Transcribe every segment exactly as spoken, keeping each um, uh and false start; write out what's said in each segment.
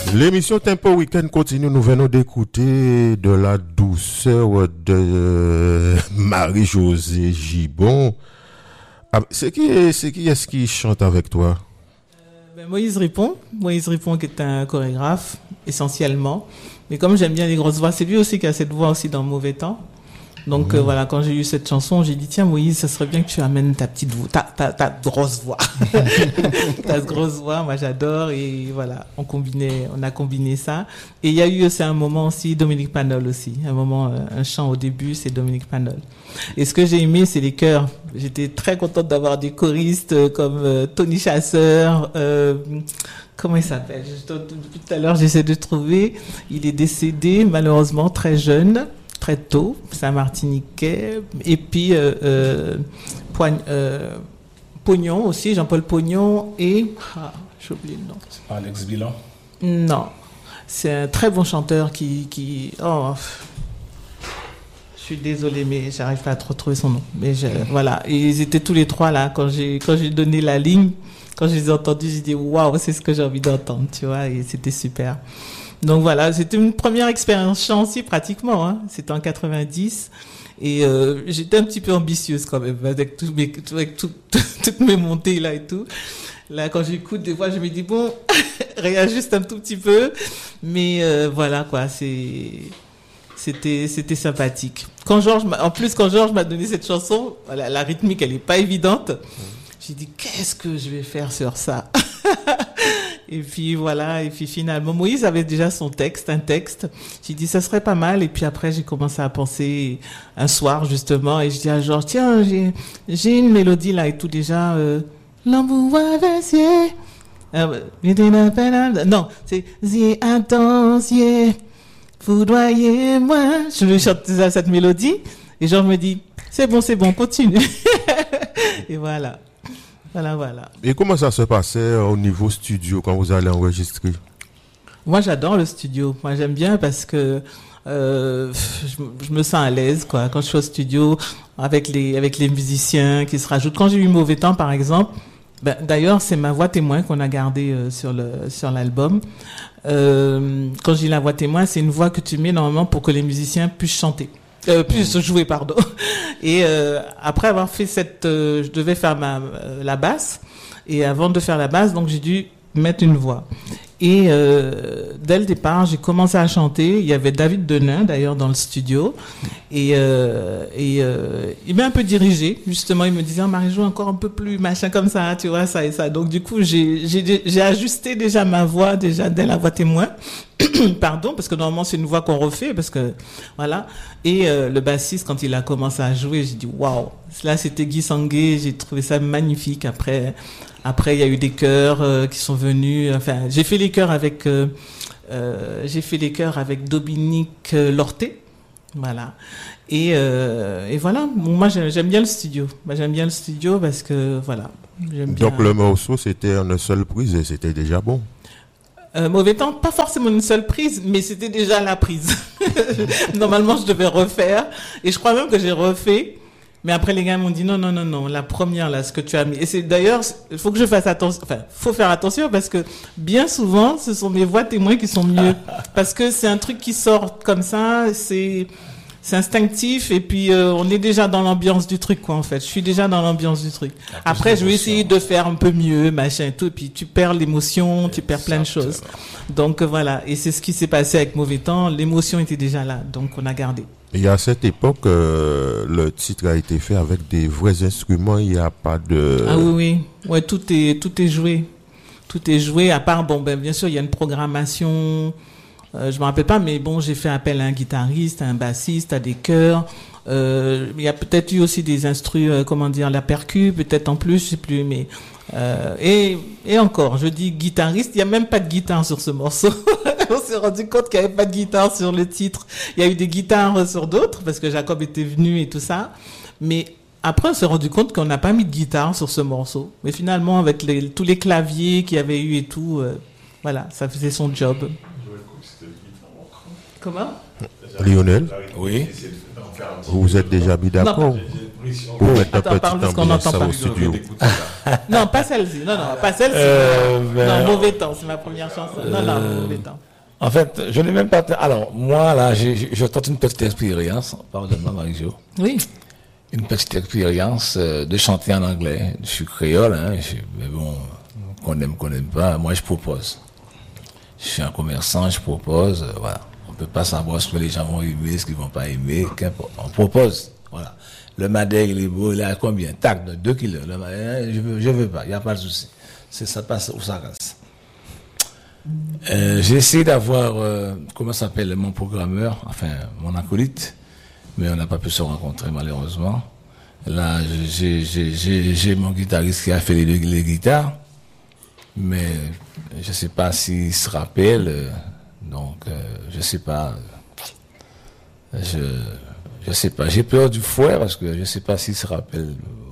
L'émission Tempo Weekend continue. Nous venons d'écouter de la douceur de Marie-Josée Gibon. C'est qui, c'est qui est-ce qui chante avec toi? Ben, Moïse Ripon. Moïse Ripon qui est un chorégraphe, essentiellement. Mais comme j'aime bien les grosses voix, c'est lui aussi qui a cette voix aussi dans Mauvais Temps. Donc mmh. euh, voilà, quand j'ai eu cette chanson, j'ai dit tiens Moïse, ça serait bien que tu amènes ta petite voix, ta, ta, ta grosse voix, ta grosse voix. Moi j'adore et voilà, on combinait, on a combiné ça. Et il y a eu aussi un moment aussi Dominique Panol aussi, un moment, un chant au début, c'est Dominique Panol. Et ce que j'ai aimé, c'est les chœurs. J'étais très contente d'avoir des choristes comme euh, Tony Chasseur. Euh, Comment il s'appelle? Depuis tout à l'heure, j'essaie de trouver. Il est décédé malheureusement très jeune. Très tôt, c'est un Martiniquais, et puis euh, euh, Poign, euh, Pognon aussi, Jean-Paul Pognon, et ah, j'ai oublié le nom. Alex Bilan. Non, c'est un très bon chanteur qui, qui oh, je suis désolée, mais j'arrive pas à trop retrouver son nom. Mais je, voilà, et ils étaient tous les trois là quand j'ai quand j'ai donné la ligne, quand je les ai entendus, j'ai dit waouh, c'est ce que j'ai envie d'entendre, tu vois, et c'était super. Donc voilà, c'était une première expérience chant aussi pratiquement, hein. C'était en quatre-vingt-dix et euh, j'étais un petit peu ambitieuse quand même avec, tout mes, avec tout, tout, toutes mes montées là et tout. Là quand j'écoute des fois je me dis bon, réajuste un tout petit peu, mais euh, voilà quoi, c'est c'était c'était sympathique. Quand Georges, en plus quand Georges m'a donné cette chanson, la, la rythmique elle est pas évidente. J'ai dit qu'est-ce que je vais faire sur ça. Et puis voilà, et puis finalement, Moïse avait déjà son texte, un texte. J'ai dit, ça serait pas mal. Et puis après, j'ai commencé à penser un soir, justement, et je dis à Georges, tiens, j'ai, j'ai une mélodie là et tout déjà. Euh, L'embouvoir vassier. Non, c'est Zi intensier, foudroyez-moi. Je lui chante cette mélodie. Et Georges me dit, c'est bon, c'est bon, continue. Et voilà. Voilà, voilà. Et comment ça se passait au niveau studio quand vous allez enregistrer? Moi, j'adore le studio. Moi, j'aime bien parce que euh, je, je me sens à l'aise, quoi. Quand je suis au studio avec les avec les musiciens qui se rajoutent. Quand j'ai eu Mauvais Temps, par exemple, ben, d'ailleurs, c'est ma voix témoin qu'on a gardée euh, sur le sur l'album. Euh, quand j'ai la voix témoin, c'est une voix que tu mets normalement pour que les musiciens puissent chanter. Euh, plus jouer, pardon. Et euh, après avoir fait cette, euh, je devais faire ma euh, la basse. Et avant de faire la basse, donc j'ai dû mettre une voix. Et euh, dès le départ, j'ai commencé à chanter. Il y avait David Denain d'ailleurs dans le studio. Et, euh, et euh, il m'a un peu dirigé. Justement, il me disait oh, Marie-Jo encore un peu plus machin comme ça, tu vois ça et ça. Donc du coup, j'ai j'ai j'ai ajusté déjà ma voix déjà dès la voix témoin. Pardon, parce que normalement c'est une voix qu'on refait, parce que voilà. Et euh, le bassiste, quand il a commencé à jouer, j'ai dit waouh. Là, c'était Guy Sangué. J'ai trouvé ça magnifique. Après, après, il y a eu des chœurs euh, qui sont venus. Enfin, j'ai fait les chœurs avec, euh, euh, j'ai fait les chœurs avec Dominique Lorté. Voilà. Et, euh, et voilà. Moi, j'aime, j'aime bien le studio. Moi, j'aime bien le studio parce que voilà. J'aime bien. Donc le morceau, c'était en une seule prise et c'était déjà bon. Euh, Mauvais Temps, pas forcément une seule prise, mais c'était déjà la prise. Normalement, je devais refaire. Et je crois même que j'ai refait. Mais après, les gars m'ont dit non, non, non, non, la première, là, ce que tu as mis. Et c'est d'ailleurs, il faut que je fasse attention. Enfin, faut faire attention parce que bien souvent, ce sont mes voix témoins qui sont mieux. Parce que c'est un truc qui sort comme ça, c'est, c'est instinctif et puis euh, on est déjà dans l'ambiance du truc, quoi, en fait. Je suis déjà dans l'ambiance du truc. Après, je vais essayer de faire un peu mieux, machin et tout. Et puis tu perds l'émotion, tu perds plein de choses. Donc voilà. Et c'est ce qui s'est passé avec Mauvais Temps. L'émotion était déjà là, donc on a gardé. Et à cette époque, euh, le titre a été fait avec des vrais instruments. Il n'y a pas de. Ah oui, oui. Ouais, tout est, tout est joué. Tout est joué. À part, bon, ben, bien sûr, il y a une programmation. Euh, je me rappelle pas, mais bon, j'ai fait appel à un guitariste, à un bassiste, à des chœurs. Euh, il y a peut-être eu aussi des instrus, euh, comment dire, la percu, peut-être en plus, je sais plus, mais euh, et et encore, je dis guitariste, il y a même pas de guitare sur ce morceau. On s'est rendu compte qu'il n'y avait pas de guitare sur le titre. Il y a eu des guitares sur d'autres parce que Jacob était venu et tout ça, mais après on s'est rendu compte qu'on n'a pas mis de guitare sur ce morceau. Mais finalement, avec les, tous les claviers qu'il y avait eu et tout, euh, voilà, ça faisait son job. Comment? Lionel? Oui. Vous vous êtes déjà mis d'accord? Non, Pour mettre un Attends, petit parle parce qu'on ambiance n'entend pas. au studio. Non, pas celle-ci. Non, non, pas celle-ci. Euh, ben- Non, Mauvais temps, c'est ma première chanson. Non, non, Mauvais temps. En fait, je n'ai même pas... Alors, moi, là, j'ai- j'ai- je tente une petite expérience. Pardonne-moi, Marie-Jo. Oui. Une petite expérience euh, de chanter en anglais. Je suis créole, hein. je- mais bon, qu'on aime, qu'on n'aime pas, moi, je propose. Je suis un commerçant, je propose. euh, voilà. On peut pas savoir ce que les gens vont aimer, ce qu'ils vont pas aimer. Qu'importe. On propose. Voilà. Le madère, il est beau, il est à combien? Tac, de deux kilos. Le madère, je veux, je veux pas, il n'y a pas de souci. C'est ça passe ou ça reste. Euh, j'ai essayé d'avoir, euh, comment s'appelle mon programmeur, enfin mon acolyte, mais on n'a pas pu se rencontrer malheureusement. Là, j'ai, j'ai, j'ai, j'ai mon guitariste qui a fait les, les guitares, mais je sais pas s'il se rappelle, euh, donc euh, je sais pas. Je, je sais pas. J'ai peur du fouet parce que je sais pas s'il se rappelle.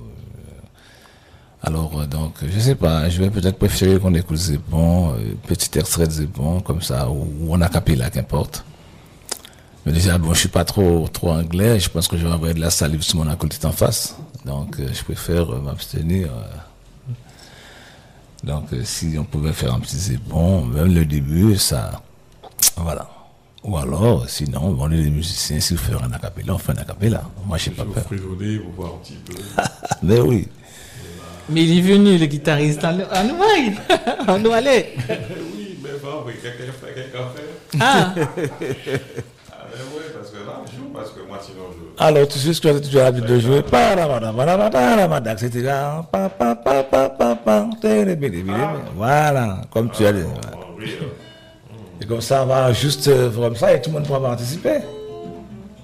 Alors, euh, donc, je sais pas, je vais peut-être préférer qu'on écoute Zépon, euh, petit extrait de Zépon, comme ça, ou, ou en acapella, qu'importe. Mais déjà, bon, je suis pas trop, trop anglais, je pense que je vais envoyer de la salive sur mon acolyte en face. Donc, euh, je préfère euh, m'abstenir. euh. Donc, euh, si on pouvait faire un petit Zépon, même le début, ça, voilà. Ou alors, sinon, on est des musiciens, si vous faites un acapella, on fait un acapella. Moi, je sais pas Je peur. frisonner pour voir un petit peu. Mais oui. Mais il est venu, le guitariste. On nous, on nous aille. On nous allait. Oui, mais bon, oui, quelqu'un fait, quelqu'un fait. Ah, Ah, mais oui, parce que là, je joue, parce que moi, sinon, je. Alors, tu sais ce que tu as toujours l'habitude de jouer. et cetera. Voilà, comme tu as dit. Oh, oui, euh, Et comme ça, on va juste, euh, comme ça, et tout le monde pourra participer.